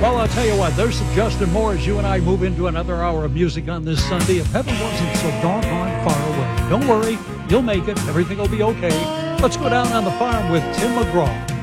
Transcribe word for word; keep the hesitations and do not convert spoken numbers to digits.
Well, I'll tell you what, there's some Justin Moore as you and I move into another hour of music on this Sunday. If heaven wasn't so doggone far away, don't worry, you'll make it. Everything will be okay. Let's go down on the farm with Tim McGraw.